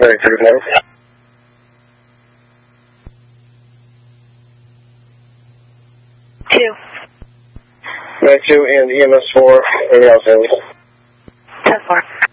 Military 39. 2. 92 and EMS 4, anything else, Haley? 10-4.